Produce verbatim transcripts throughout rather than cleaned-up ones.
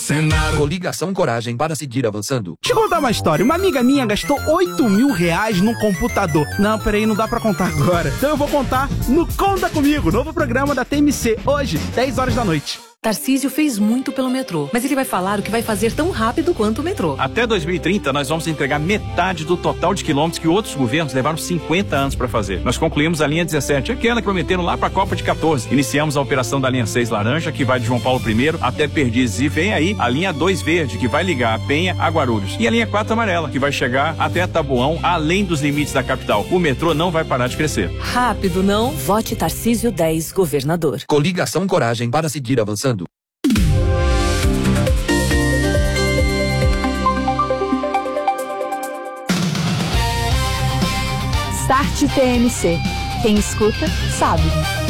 Senado. Coligação Coragem para seguir avançando. Deixa eu contar uma história. Uma amiga minha gastou oito mil reais num computador. Não, peraí, não dá pra contar agora. Então eu vou contar no Conta Comigo, novo programa da T M C, hoje, dez horas da noite. Tarcísio fez muito pelo metrô, mas ele vai falar o que vai fazer tão rápido quanto o metrô. Até dois mil e trinta, nós vamos entregar metade do total de quilômetros que outros governos levaram cinquenta anos para fazer. Nós concluímos a linha dezessete, aquela que prometeram lá para a Copa de quatorze. Iniciamos a operação da linha seis laranja, que vai de João Paulo I até Perdizes. E vem aí a linha dois verde, que vai ligar a Penha a Guarulhos. E a linha quatro amarela, que vai chegar até Taboão, além dos limites da capital. O metrô não vai parar de crescer. Rápido não? Vote Tarcísio dez, governador. Coligação Coragem para seguir avançando. Start T M C. Quem escuta, sabe.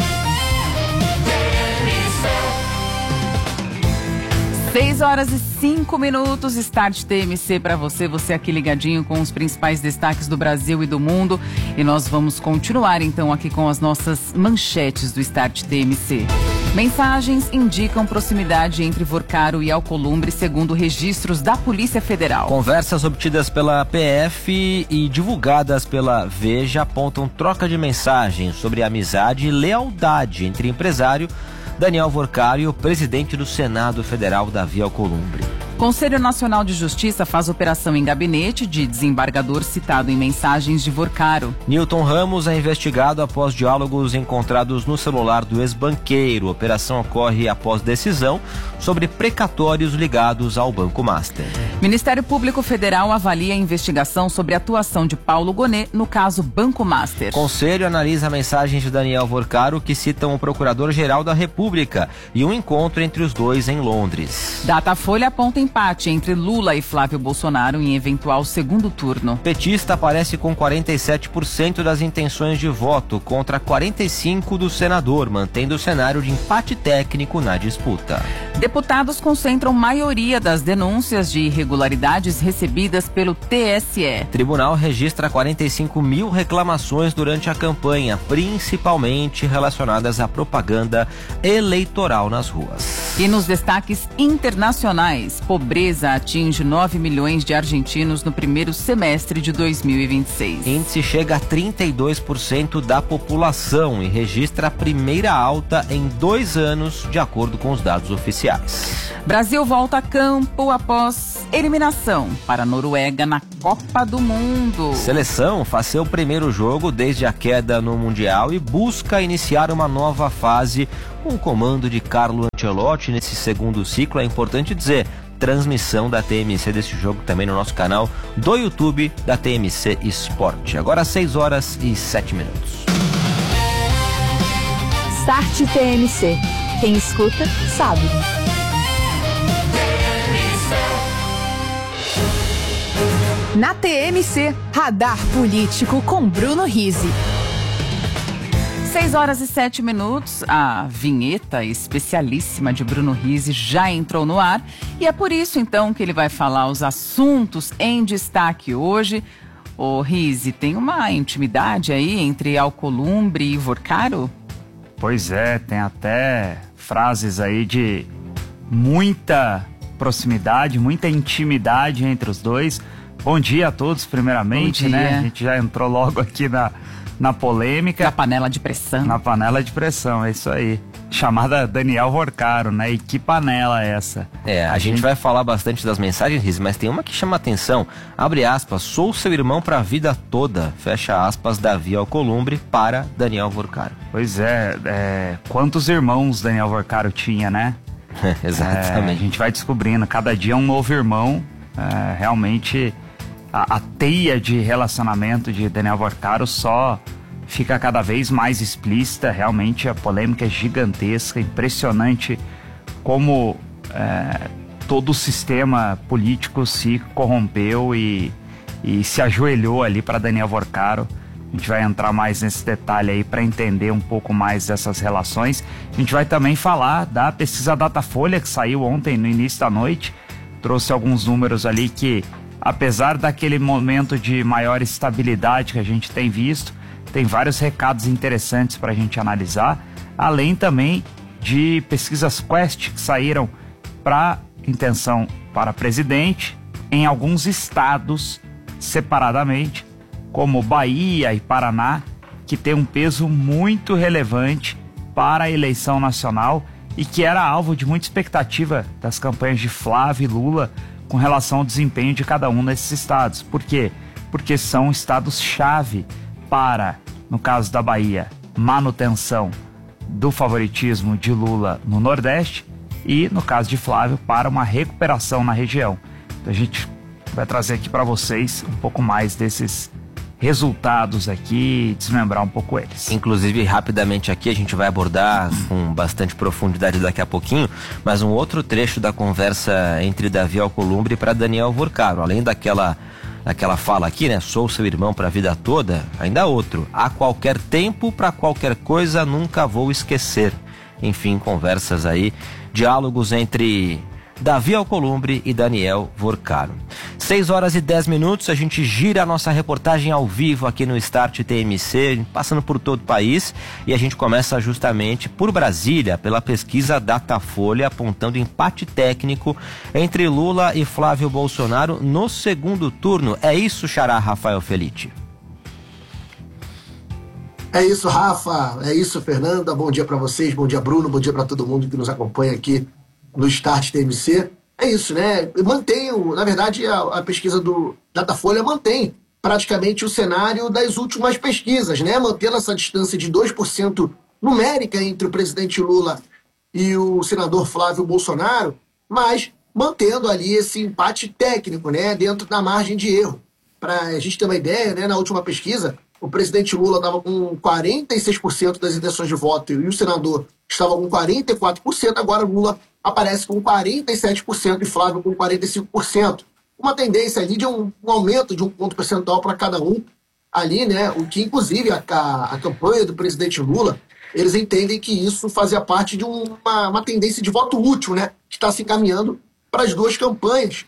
seis horas e cinco minutos, Start T M C para você, você aqui ligadinho com os principais destaques do Brasil e do mundo. E nós vamos continuar então aqui com as nossas manchetes do Start T M C. Mensagens indicam proximidade entre Vorcaro e Alcolumbre, segundo registros da Polícia Federal. Conversas obtidas pela P F e divulgadas pela Veja apontam troca de mensagens sobre amizade e lealdade entre empresário Daniel Vorcaro e o presidente do Senado Federal, Davi Alcolumbre. Conselho Nacional de Justiça faz operação em gabinete de desembargador citado em mensagens de Vorcaro. Newton Ramos é investigado após diálogos encontrados no celular do ex-banqueiro. A operação ocorre após decisão sobre precatórios ligados ao Banco Master. Ministério Público Federal avalia a investigação sobre a atuação de Paulo Gonet no caso Banco Master. Conselho analisa mensagens de Daniel Vorcaro que citam o Procurador-Geral da República e um encontro entre os dois em Londres. Datafolha aponta empate entre Lula e Flávio Bolsonaro em eventual segundo turno. Petista aparece com quarenta e sete por cento das intenções de voto contra quarenta e cinco por cento do senador, mantendo o cenário de empate técnico na disputa. Deputados concentram maioria das denúncias de irregularidades recebidas pelo T S E. Tribunal registra quarenta e cinco mil reclamações durante a campanha, principalmente relacionadas à propaganda eleitoral nas ruas. E nos destaques internacionais, pobreza atinge nove milhões de argentinos no primeiro semestre de dois mil e vinte e seis. Índice chega a trinta e dois por cento da população e registra a primeira alta em dois anos, de acordo com os dados oficiais. Brasil volta a campo após eliminação para a Noruega na Copa do Mundo. Seleção faz seu primeiro jogo desde a queda no Mundial e busca iniciar uma nova fase com o comando de Carlo Ancelotti nesse segundo ciclo. É importante dizer, transmissão da T M C desse jogo também no nosso canal do YouTube da T M C Esporte. Agora seis horas e sete minutos. Start T M C. Quem escuta, sabe. Na T M C, Radar Político com Bruno Rizzi. seis horas e sete minutos, a vinheta especialíssima de Bruno Rizzi já entrou no ar e é por isso então que ele vai falar os assuntos em destaque hoje. Ô Rizzi, tem uma intimidade aí entre Alcolumbre e Vorcaro? Pois é, tem até frases aí de muita proximidade, muita intimidade entre os dois. Bom dia a todos, primeiramente, né? A gente já entrou logo aqui na, na polêmica. Na panela de pressão. Na panela de pressão, é isso aí. Chamada Daniel Vorcaro, né? E que panela é essa? É, a, a gente, gente vai falar bastante das mensagens, Riz, mas tem uma que chama atenção. Abre aspas, sou seu irmão pra vida toda. Fecha aspas, Davi Alcolumbre para Daniel Vorcaro. Pois é, é quantos irmãos Daniel Vorcaro tinha, né? Exatamente. É, a gente vai descobrindo, cada dia um novo irmão. É, realmente... A, a teia de relacionamento de Daniel Vorcaro só fica cada vez mais explícita. Realmente a polêmica é gigantesca, impressionante como é, todo o sistema político se corrompeu e, e se ajoelhou ali para Daniel Vorcaro. A gente vai entrar mais nesse detalhe aí para entender um pouco mais dessas relações. A gente vai também falar da pesquisa Datafolha que saiu ontem no início da noite. Trouxe alguns números ali que, apesar daquele momento de maior estabilidade que a gente tem visto, tem vários recados interessantes para a gente analisar, além também de pesquisas Quest que saíram para intenção para presidente em alguns estados separadamente, como Bahia e Paraná, que tem um peso muito relevante para a eleição nacional e que era alvo de muita expectativa das campanhas de Flávio e Lula com relação ao desempenho de cada um desses estados. Por quê? Porque são estados-chave para, no caso da Bahia, manutenção do favoritismo de Lula no Nordeste e, no caso de Flávio, para uma recuperação na região. Então a gente vai trazer aqui para vocês um pouco mais desses resultados aqui, desmembrar um pouco eles. Inclusive, rapidamente aqui, a gente vai abordar com bastante profundidade daqui a pouquinho, mas um outro trecho da conversa entre Davi Alcolumbre para Daniel Vorcaro, além daquela, daquela fala aqui, né, sou seu irmão para a vida toda, ainda outro, a qualquer tempo, para qualquer coisa, nunca vou esquecer. Enfim, conversas aí, diálogos entre Davi Alcolumbre e Daniel Vorcaro. seis horas e dez minutos, a gente gira a nossa reportagem ao vivo aqui no Start T M C, passando por todo o país, e a gente começa justamente por Brasília, pela pesquisa Datafolha, apontando empate técnico entre Lula e Flávio Bolsonaro no segundo turno. É isso, xará Rafael Felitti? É isso, Rafa, é isso, Fernanda, bom dia para vocês, bom dia, Bruno, bom dia para todo mundo que nos acompanha aqui no Start T M C. É isso, né? Mantém, na verdade, a, a pesquisa do Datafolha mantém praticamente o cenário das últimas pesquisas, né? Mantendo essa distância de dois por cento numérica entre o presidente Lula e o senador Flávio Bolsonaro, mas mantendo ali esse empate técnico, né? Dentro da margem de erro. Para a gente ter uma ideia, né? Na última pesquisa, o presidente Lula estava com quarenta e seis por cento das intenções de voto e o senador estava com quarenta e quatro por cento. Agora Lula aparece com quarenta e sete por cento e Flávio com quarenta e cinco por cento. Uma tendência ali de um, um aumento de um ponto percentual para cada um ali, né? O que, inclusive, a, a, a campanha do presidente Lula, eles entendem que isso fazia parte de um, uma, uma tendência de voto útil, né? Que está se encaminhando para as duas campanhas.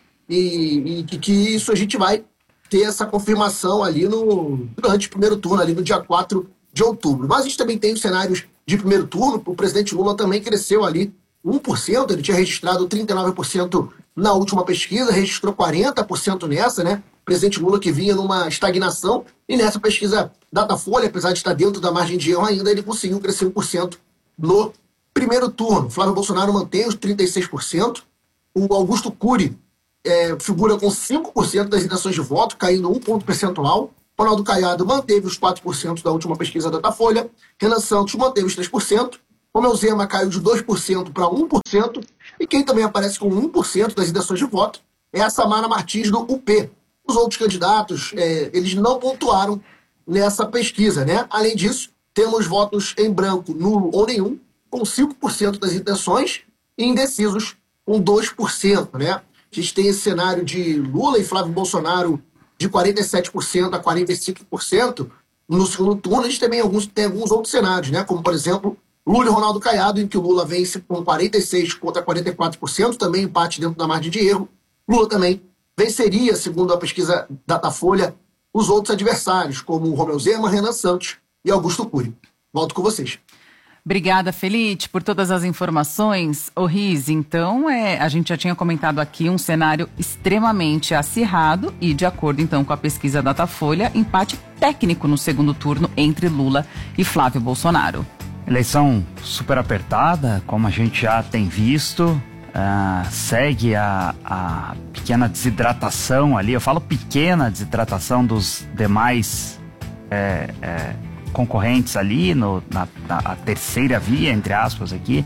E, e que isso a gente vai ter essa confirmação ali no, durante o primeiro turno, ali no dia quatro de outubro. Mas a gente também tem os cenários de primeiro turno. O presidente Lula também cresceu ali um por cento, ele tinha registrado trinta e nove por cento na última pesquisa, registrou quarenta por cento nessa, né? O presidente Lula que vinha numa estagnação, e nessa pesquisa Datafolha, apesar de estar dentro da margem de erro ainda, ele conseguiu crescer um por cento no primeiro turno. Flávio Bolsonaro mantém os trinta e seis por cento, o Augusto Cury é, figura com cinco por cento das intenções de voto, caindo um ponto percentual. Ronaldo Caiado manteve os quatro por cento da última pesquisa Datafolha, Renan Santos manteve os três por cento, Romeu Zema caiu de dois por cento para um por cento, e quem também aparece com um por cento das intenções de voto é a Samara Martins do U P. Os outros candidatos, é, eles não pontuaram nessa pesquisa, né? Além disso, temos votos em branco, nulo ou nenhum, com cinco por cento das intenções, e indecisos com dois por cento, né? A gente tem esse cenário de Lula e Flávio Bolsonaro de quarenta e sete por cento a quarenta e cinco por cento no segundo turno. A gente também alguns, tem alguns outros cenários, né? Como, por exemplo, Lula e Ronaldo Caiado, em que o Lula vence com quarenta e seis por cento contra quarenta e quatro por cento, também empate dentro da margem de erro. Lula também venceria, segundo a pesquisa Datafolha, os outros adversários, como Romeu Zema, Renan Santos e Augusto Cury. Volto com vocês. Obrigada, Felitte, por todas as informações. Ô Riz, então, é, a gente já tinha comentado aqui um cenário extremamente acirrado e, de acordo, então, com a pesquisa Datafolha, empate técnico no segundo turno entre Lula e Flávio Bolsonaro. Eleição super apertada, como a gente já tem visto, uh, segue a, a pequena desidratação ali, eu falo pequena desidratação dos demais é, é, concorrentes ali, no, na, na a terceira via, entre aspas aqui,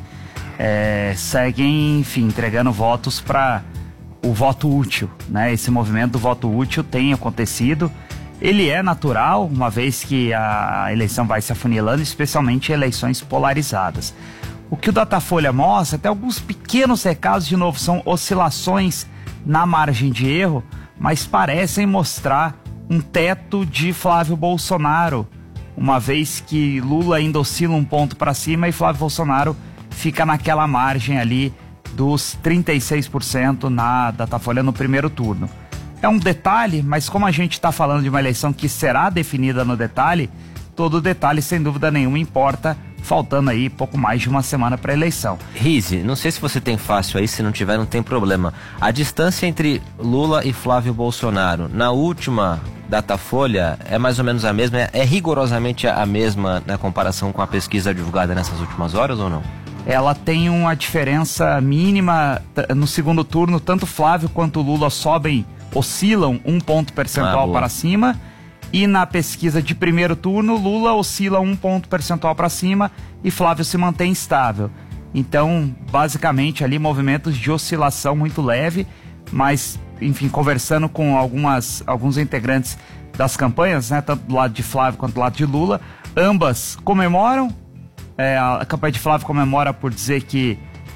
é, seguem, enfim, entregando votos para o voto útil, né? Esse movimento do voto útil tem acontecido. Ele é natural, uma vez que a eleição vai se afunilando, especialmente em eleições polarizadas. O que o Datafolha mostra, até alguns pequenos recados, de novo, são oscilações na margem de erro, mas parecem mostrar um teto de Flávio Bolsonaro, uma vez que Lula ainda oscila um ponto para cima e Flávio Bolsonaro fica naquela margem ali dos trinta e seis por cento na Datafolha no primeiro turno. É um detalhe, mas como a gente está falando de uma eleição que será definida no detalhe, todo detalhe, sem dúvida nenhuma, importa faltando aí pouco mais de uma semana para a eleição. Rizzi, não sei se você tem fácil aí, se não tiver não tem problema. A distância entre Lula e Flávio Bolsonaro, na última Datafolha, é mais ou menos a mesma, é, é rigorosamente a mesma na comparação com a pesquisa divulgada nessas últimas horas ou não? Ela tem uma diferença mínima no segundo turno, tanto Flávio quanto Lula sobem, oscilam um ponto percentual ah, para cima. E na pesquisa de primeiro turno, Lula oscila um ponto percentual para cima e Flávio se mantém estável. Então, basicamente, ali movimentos de oscilação muito leve, mas, enfim, conversando com algumas, alguns integrantes das campanhas, né, tanto do lado de Flávio quanto do lado de Lula, ambas comemoram. É, a campanha de Flávio comemora por dizer que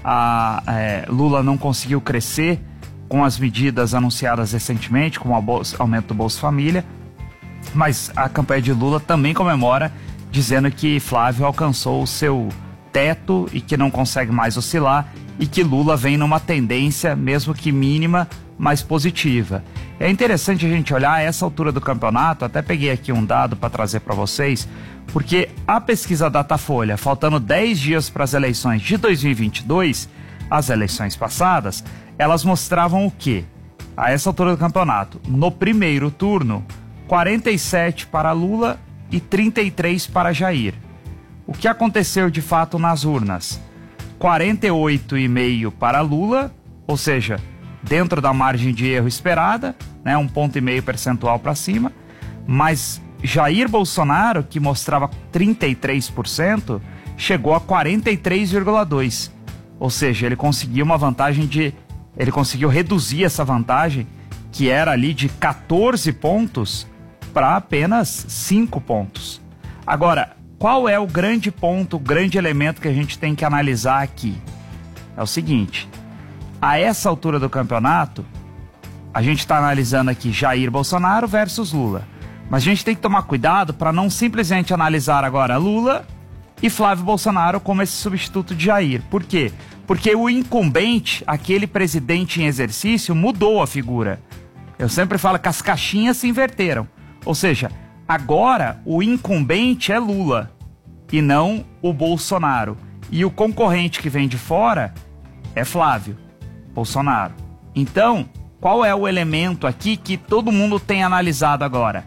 a, é, Lula não conseguiu crescer com as medidas anunciadas recentemente, como o aumento do Bolsa Família. Mas a campanha de Lula também comemora, dizendo que Flávio alcançou o seu teto e que não consegue mais oscilar e que Lula vem numa tendência, mesmo que mínima, mais positiva. É interessante a gente olhar a essa altura do campeonato, até peguei aqui um dado para trazer para vocês, porque a pesquisa Datafolha, faltando dez dias para as eleições de dois mil e vinte e dois, as eleições passadas, elas mostravam o quê? A essa altura do campeonato, no primeiro turno, quarenta e sete para Lula e trinta e três para Jair. O que aconteceu de fato nas urnas? quarenta e oito vírgula cinco para Lula, ou seja, dentro da margem de erro esperada, né, um ponto e meio percentual para cima, mas Jair Bolsonaro, que mostrava trinta e três por cento, chegou a quarenta e três vírgula dois por cento. Ou seja, ele conseguiu uma vantagem de... ele conseguiu reduzir essa vantagem, que era ali de quatorze pontos, para apenas cinco pontos. Agora, qual é o grande ponto, o grande elemento que a gente tem que analisar aqui? É o seguinte, a essa altura do campeonato, a gente está analisando aqui Jair Bolsonaro versus Lula. Mas a gente tem que tomar cuidado para não simplesmente analisar agora Lula e Flávio Bolsonaro como esse substituto de Jair. Por quê? Porque o incumbente, aquele presidente em exercício, mudou a figura. Eu sempre falo que as caixinhas se inverteram. Ou seja, agora o incumbente é Lula e não o Bolsonaro. E o concorrente que vem de fora é Flávio Bolsonaro. Então, qual é o elemento aqui que todo mundo tem analisado agora?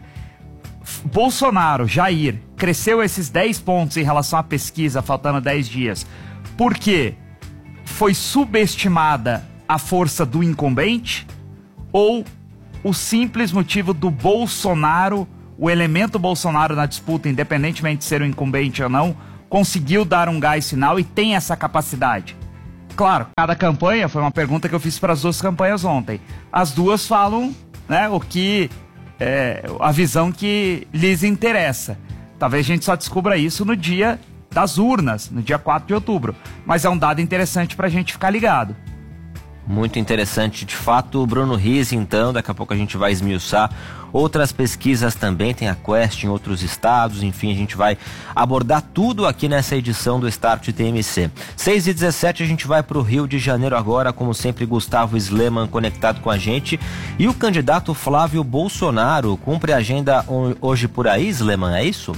Bolsonaro, Jair, cresceu esses dez pontos em relação à pesquisa, faltando dez dias. Por quê? Foi subestimada a força do incumbente ou o simples motivo do Bolsonaro, o elemento Bolsonaro na disputa, independentemente de ser o incumbente ou não, conseguiu dar um gás final e tem essa capacidade? Claro, cada campanha, foi uma pergunta que eu fiz para as duas campanhas ontem. As duas falam, né, o que, é, a visão que lhes interessa. Talvez a gente só descubra isso no dia das urnas, no dia quatro de outubro. Mas é um dado interessante para a gente ficar ligado. Muito interessante, de fato. Bruno Rizzi, então, daqui a pouco a gente vai esmiuçar outras pesquisas também, tem a Quest em outros estados, enfim, a gente vai abordar tudo aqui nessa edição do Start T M C. seis e dezessete, a gente vai para o Rio de Janeiro agora, como sempre, Gustavo Sleman conectado com a gente. E o candidato Flávio Bolsonaro cumpre a agenda hoje por aí, Sleman, é isso?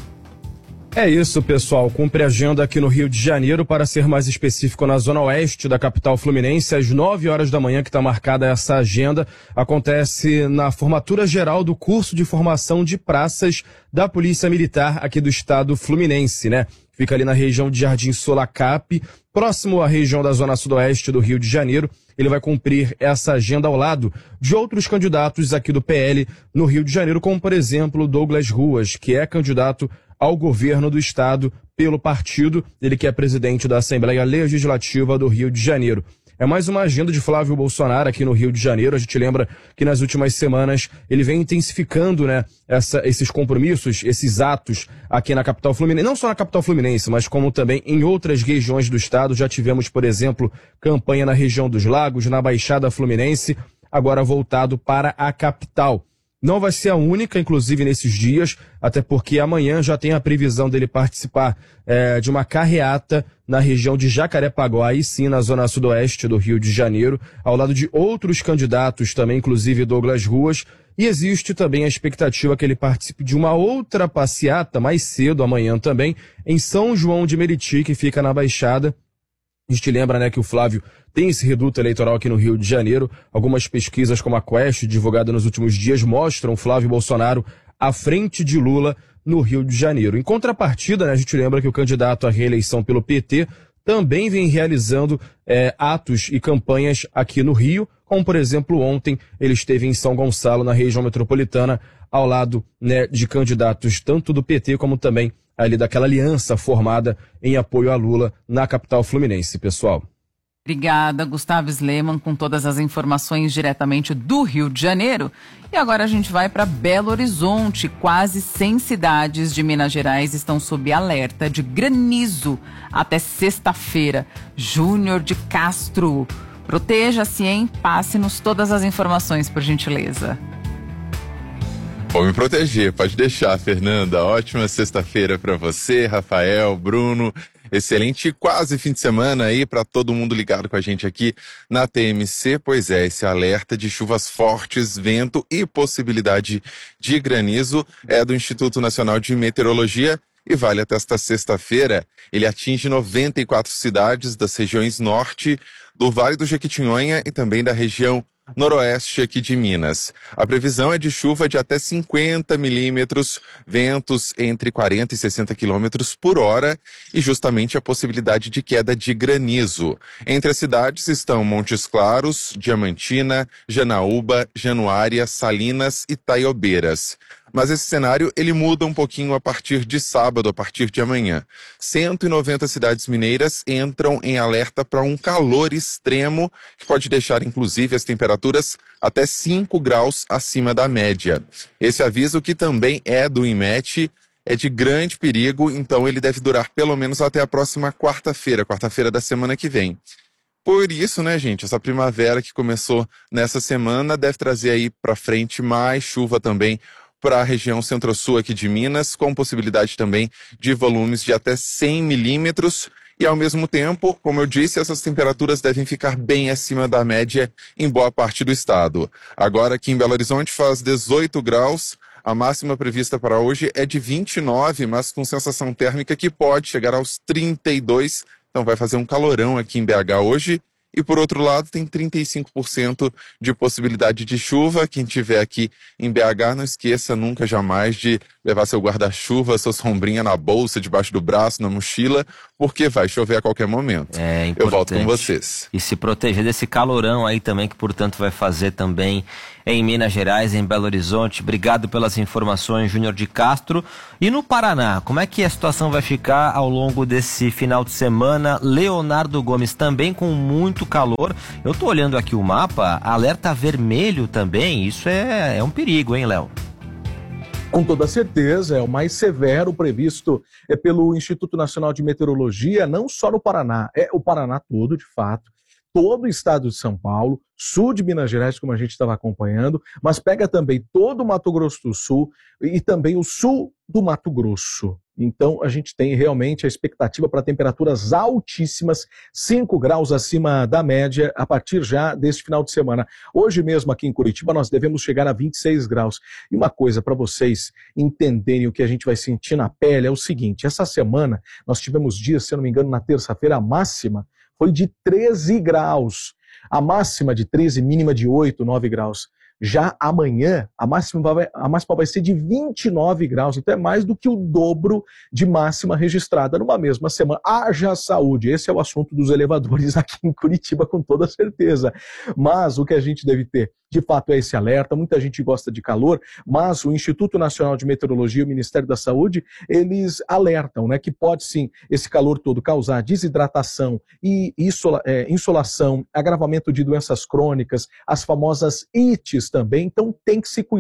É isso, pessoal. Cumpre a agenda aqui no Rio de Janeiro, para ser mais específico, na zona oeste da capital fluminense, às nove horas da manhã, que está marcada essa agenda. Acontece na formatura geral do curso de formação de praças da Polícia Militar aqui do estado fluminense, né? Fica ali na região de Jardim Solacap, próximo à região da zona sudoeste do Rio de Janeiro. Ele vai cumprir essa agenda ao lado de outros candidatos aqui do P L no Rio de Janeiro, como, por exemplo, Douglas Ruas, que é candidato ao governo do estado pelo partido, ele que é presidente da Assembleia Legislativa do Rio de Janeiro. É mais uma agenda de Flávio Bolsonaro aqui no Rio de Janeiro. A gente lembra que nas últimas semanas ele vem intensificando, né, essa, esses compromissos, esses atos aqui na capital fluminense. Não só na capital fluminense, mas como também em outras regiões do estado. Já tivemos, por exemplo, campanha na região dos Lagos, na Baixada Fluminense, agora voltado para a capital. Não vai ser a única, inclusive, nesses dias, até porque amanhã já tem a previsão dele participar é, de uma carreata na região de Jacarepaguá, aí sim, na zona sudoeste do Rio de Janeiro, ao lado de outros candidatos também, inclusive Douglas Ruas, e existe também a expectativa que ele participe de uma outra passeata mais cedo, amanhã também, em São João de Meriti, que fica na Baixada. A gente lembra, né, que o Flávio tem esse reduto eleitoral aqui no Rio de Janeiro. Algumas pesquisas como a Quest, divulgada nos últimos dias, mostram Flávio Bolsonaro à frente de Lula no Rio de Janeiro. Em contrapartida, né, a gente lembra que o candidato à reeleição pelo P T também vem realizando é, atos e campanhas aqui no Rio, como, por exemplo, ontem ele esteve em São Gonçalo, na região metropolitana, ao lado, né, de candidatos tanto do P T como também ali daquela aliança formada em apoio a Lula na capital fluminense, pessoal. Obrigada, Gustavo Sleman, com todas as informações diretamente do Rio de Janeiro. E agora a gente vai para Belo Horizonte. Quase cem cidades de Minas Gerais estão sob alerta de granizo até sexta-feira. Júnior de Castro, proteja-se, hein? Passe-nos todas as informações, por gentileza. Vou me proteger, pode deixar, Fernanda. Ótima sexta-feira para você, Rafael, Bruno. Excelente quase fim de semana aí para todo mundo ligado com a gente aqui na T M C. Pois é, esse alerta de chuvas fortes, vento e possibilidade de granizo é do Instituto Nacional de Meteorologia e vale até esta sexta-feira. Ele atinge noventa e quatro cidades das regiões norte, do Vale do Jequitinhonha e também da região noroeste aqui de Minas. A previsão é de chuva de até cinquenta milímetros, ventos entre quarenta e sessenta quilômetros por hora e justamente a possibilidade de queda de granizo. Entre as cidades estão Montes Claros, Diamantina, Janaúba, Januária, Salinas e Taiobeiras. Mas esse cenário, ele muda um pouquinho a partir de sábado, a partir de amanhã. cento e noventa cidades mineiras entram em alerta para um calor extremo, que pode deixar, inclusive, as temperaturas até cinco graus acima da média. Esse aviso, que também é do INMET, é de grande perigo, então ele deve durar pelo menos até a próxima quarta-feira, quarta-feira da semana que vem. Por isso, né, gente, essa primavera que começou nessa semana deve trazer aí para frente mais chuva também para a região centro-sul aqui de Minas, com possibilidade também de volumes de até cem milímetros. E, ao mesmo tempo, como eu disse, essas temperaturas devem ficar bem acima da média em boa parte do estado. Agora, aqui em Belo Horizonte, faz dezoito graus. A máxima prevista para hoje é de vinte e nove, mas com sensação térmica que pode chegar aos trinta e dois. Então, vai fazer um calorão aqui em B H hoje. E, por outro lado, tem trinta e cinco por cento de possibilidade de chuva. Quem estiver aqui em B H, não esqueça nunca, jamais, de levar seu guarda-chuva, sua sombrinha na bolsa, debaixo do braço, na mochila, porque vai chover a qualquer momento. É importante. Eu volto com vocês. E se proteger desse calorão aí também, que, portanto, vai fazer também em Minas Gerais, em Belo Horizonte. Obrigado pelas informações, Júnior de Castro. E no Paraná, como é que a situação vai ficar ao longo desse final de semana? Leonardo Gomes, também com muito calor. Eu tô olhando aqui o mapa, alerta vermelho também. Isso é, é um perigo, hein, Léo? Com toda certeza, é o mais severo previsto é pelo Instituto Nacional de Meteorologia, não só no Paraná, é o Paraná todo, de fato, todo o estado de São Paulo, sul de Minas Gerais, como a gente estava acompanhando, mas pega também todo o Mato Grosso do Sul e também o sul do Mato Grosso. Então, a gente tem realmente a expectativa para temperaturas altíssimas, cinco graus acima da média, a partir já deste final de semana. Hoje mesmo, aqui em Curitiba, nós devemos chegar a vinte e seis graus. E uma coisa para vocês entenderem o que a gente vai sentir na pele é o seguinte: essa semana nós tivemos dias, se eu não me engano, na terça-feira, a máxima foi de treze graus. A máxima de treze, mínima de oito, nove graus. Já amanhã, a máxima, vai, a máxima vai ser de vinte e nove graus, então é mais do que o dobro de máxima registrada numa mesma semana. Haja saúde, esse é o assunto dos elevadores aqui em Curitiba, com toda certeza. Mas o que a gente deve ter, de fato, é esse alerta. Muita gente gosta de calor, mas o Instituto Nacional de Meteorologia e o Ministério da Saúde, eles alertam, né, que pode sim, esse calor todo causar desidratação e insola, é, insolação, agravamento de doenças crônicas, as famosas ites também, então tem que se cuidar.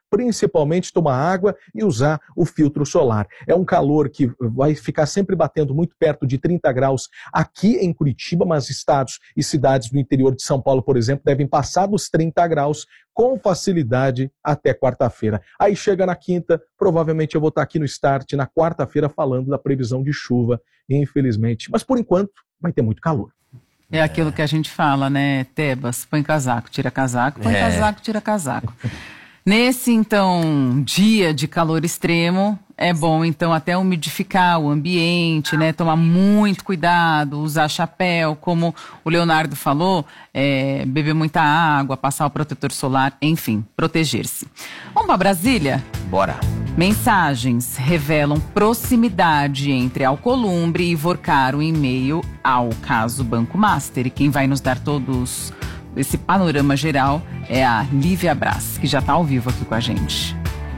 principalmente tomar água e usar o filtro solar. É um calor que vai ficar sempre batendo muito perto de trinta graus aqui em Curitiba, mas estados e cidades do interior de São Paulo, por exemplo, devem passar dos trinta graus com facilidade até quarta-feira. Aí chega na quinta, provavelmente eu vou estar aqui no Start na quarta-feira falando da previsão de chuva, infelizmente. Mas por enquanto vai ter muito calor. É aquilo que a gente fala, né, Tebas? Põe casaco, tira casaco, põe é. casaco, tira casaco. Nesse, então, dia de calor extremo, é bom, então, até umidificar o ambiente, né? Tomar muito cuidado, usar chapéu, como o Leonardo falou, é, beber muita água, passar o protetor solar, enfim, proteger-se. Vamos para Brasília? Bora. Mensagens revelam proximidade entre Alcolumbre e Vorcaro em meio ao caso Banco Master. E quem vai nos dar todos esse panorama geral é a Lívia Braz, que já está ao vivo aqui com a gente.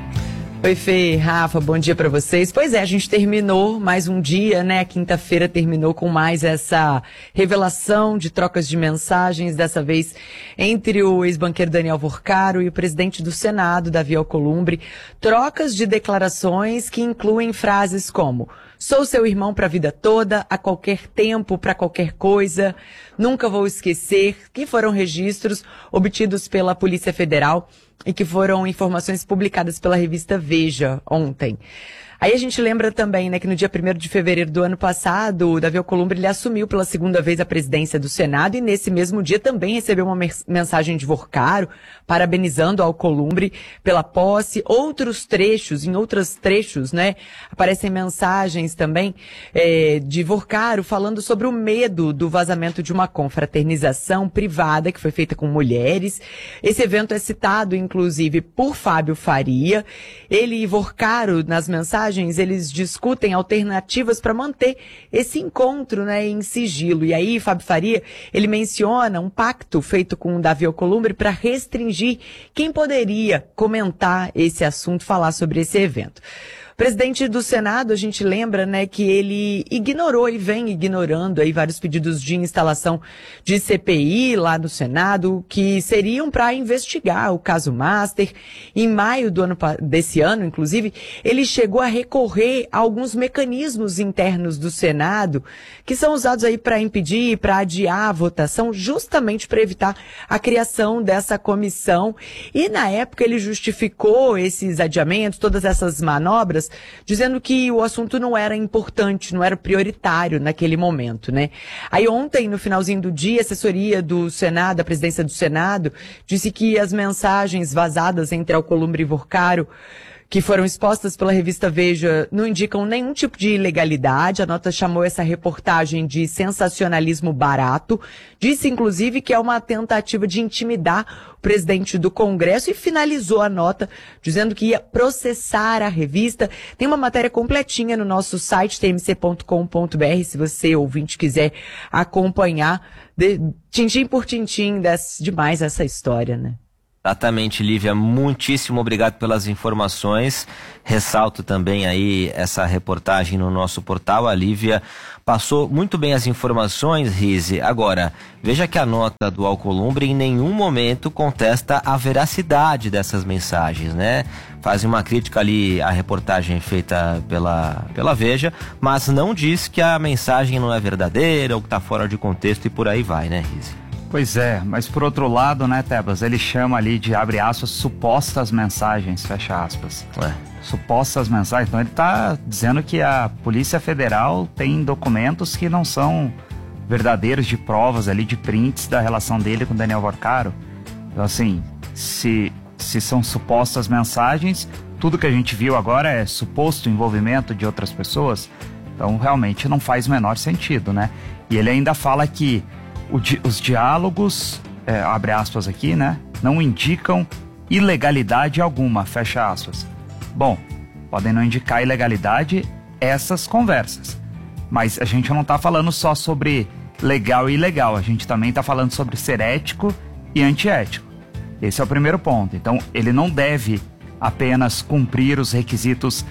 Oi, Fê, Rafa, bom dia para vocês. Pois é, a gente terminou mais um dia, né? Quinta-feira terminou com mais essa revelação de trocas de mensagens, dessa vez entre o ex-banqueiro Daniel Vorcaro e o presidente do Senado, Davi Alcolumbre. Trocas de declarações que incluem frases como: sou seu irmão para a vida toda, a qualquer tempo, para qualquer coisa, nunca vou esquecer, que foram registros obtidos pela Polícia Federal e que foram informações publicadas pela revista Veja ontem. Aí a gente lembra também, né, que no dia primeiro de fevereiro do ano passado, o Davi Alcolumbre, ele assumiu pela segunda vez a presidência do Senado e nesse mesmo dia também recebeu uma mensagem de Vorcaro, parabenizando Alcolumbre pela posse. Outros trechos, em outros trechos, né, aparecem mensagens também é, de Vorcaro falando sobre o medo do vazamento de uma confraternização privada que foi feita com mulheres. Esse evento é citado, inclusive, por Fábio Faria. Ele e Vorcaro, nas mensagens, eles discutem alternativas para manter esse encontro, né, em sigilo. E aí, Fábio Faria, ele menciona um pacto feito com o Davi Alcolumbre para restringir quem poderia comentar esse assunto, falar sobre esse evento. O presidente do Senado, a gente lembra, né, que ele ignorou e vem ignorando aí vários pedidos de instalação de C P I lá no Senado, que seriam para investigar o caso Master. Em maio do ano desse ano, inclusive, ele chegou a recorrer a alguns mecanismos internos do Senado que são usados aí para impedir, para adiar a votação, justamente para evitar a criação dessa comissão. E na época ele justificou esses adiamentos, todas essas manobras, dizendo que o assunto não era importante, não era prioritário naquele momento, né? Aí ontem, no finalzinho do dia, a assessoria do Senado, a presidência do Senado, disse que as mensagens vazadas entre Alcolumbre e Vorcaro, que foram expostas pela revista Veja, não indicam nenhum tipo de ilegalidade. A nota chamou essa reportagem de sensacionalismo barato. Disse, inclusive, que é uma tentativa de intimidar o presidente do Congresso e finalizou a nota dizendo que ia processar a revista. Tem uma matéria completinha no nosso site, t m c ponto com ponto b r, se você, ouvinte, quiser acompanhar de, tintim por tintim desse, demais essa história, né? Exatamente, Lívia, muitíssimo obrigado pelas informações. Ressalto também aí essa reportagem no nosso portal. A Lívia passou muito bem as informações, Rize. Agora, veja que a nota do Alcolumbre em nenhum momento contesta a veracidade dessas mensagens, né? Faz uma crítica ali à reportagem feita pela, pela Veja, mas não diz que a mensagem não é verdadeira ou que está fora de contexto e por aí vai, né, Rize? Pois é, mas por outro lado, né, Tebas, ele chama ali de, abre aspas, supostas mensagens, fecha aspas. Ué. Supostas mensagens, então ele está dizendo que a Polícia Federal tem documentos que não são verdadeiros, de provas ali, de prints da relação dele com Daniel Vorcaro. Então assim, se, se são supostas mensagens, tudo que a gente viu agora é suposto envolvimento de outras pessoas, então realmente não faz o menor sentido, né? E ele ainda fala que O di- os diálogos, é, abre aspas aqui, né, não indicam ilegalidade alguma, fecha aspas. Bom, podem não indicar ilegalidade essas conversas, mas a gente não está falando só sobre legal e ilegal, a gente também está falando sobre ser ético e antiético. Esse é o primeiro ponto. Então, ele não deve apenas cumprir os requisitos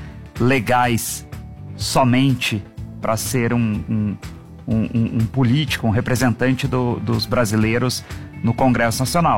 legais somente para ser um... um Um, um, um político, um representante do, dos brasileiros no Congresso Nacional.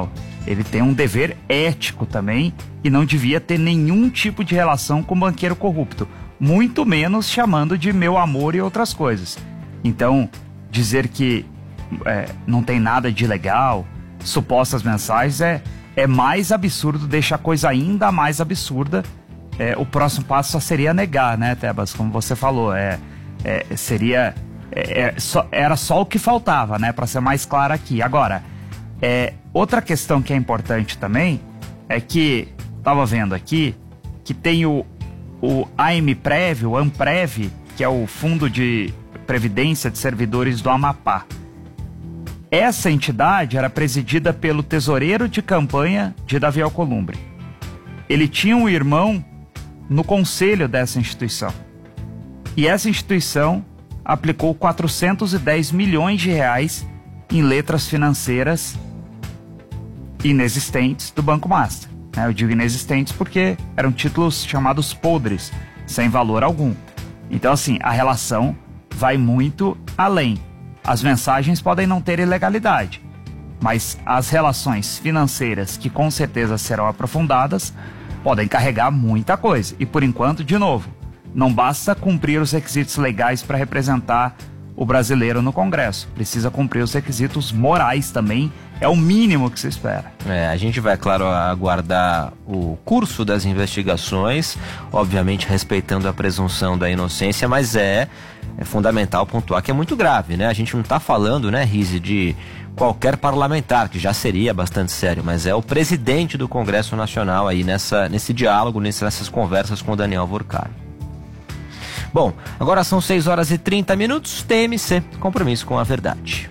ele tem um dever ético também e não devia ter nenhum tipo de relação com banqueiro corrupto, muito menos chamando de meu amor e outras coisas. Então, dizer que é, não tem nada de ilegal, supostas mensagens, é, é mais absurdo, deixa a coisa ainda mais absurda. É, o próximo passo só seria negar, né, Tebas? Como você falou, é, é, seria, é, é, só, era só o que faltava, né, para ser mais claro aqui. Agora, é, outra questão que é importante também é que, estava vendo aqui, que tem o, o AMPrev, o AMPrev, que é o Fundo de Previdência de Servidores do Amapá. Essa entidade era presidida pelo tesoureiro de campanha de Davi Alcolumbre. Ele tinha um irmão no conselho dessa instituição. E essa instituição aplicou quatrocentos e dez milhões de reais em letras financeiras inexistentes do Banco Master. Eu digo inexistentes porque eram títulos chamados podres, sem valor algum. Então, assim, a relação vai muito além. As mensagens podem não ter ilegalidade, mas as relações financeiras, que com certeza serão aprofundadas, podem carregar muita coisa. E por enquanto, de novo, não basta cumprir os requisitos legais para representar o brasileiro no Congresso. Precisa cumprir os requisitos morais também. É o mínimo que se espera. É, a gente vai, claro, aguardar o curso das investigações, obviamente respeitando a presunção da inocência, mas é, é fundamental pontuar que é muito grave, né? A gente não está falando, né, Rizzi, de qualquer parlamentar, que já seria bastante sério, mas é o presidente do Congresso Nacional aí nessa, nesse diálogo, nessas conversas com o Daniel Vorcari. Bom, agora são seis horas e trinta minutos, T M C, compromisso com a verdade.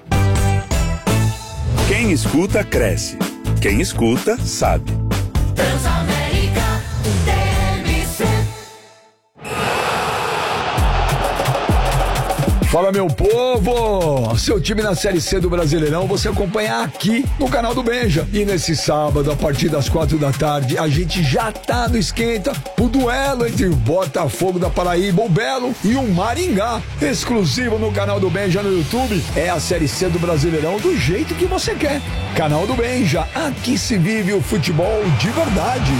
Quem escuta, cresce. Quem escuta, sabe. Transamérica, T M C. Fala, meu povo! Seu time na Série C do Brasileirão você acompanha aqui no canal do Benja. E nesse sábado, a partir das quatro da tarde, a gente já tá no esquenta o duelo entre o Botafogo da Paraíba, o Belo, e o Maringá. Exclusivo no canal do Benja no YouTube. É a Série C do Brasileirão do jeito que você quer. Canal do Benja, aqui se vive o futebol de verdade.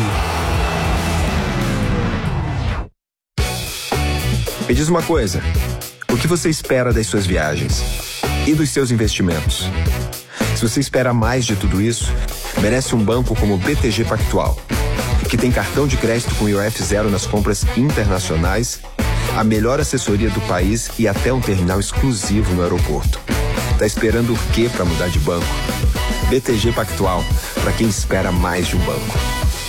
Me diz uma coisa. O que você espera das suas viagens e dos seus investimentos? Se você espera mais de tudo isso, merece um banco como o B T G Pactual, que tem cartão de crédito com I O F zero nas compras internacionais, a melhor assessoria do país e até um terminal exclusivo no aeroporto. Tá esperando o quê para mudar de banco? B T G Pactual, para quem espera mais de um banco.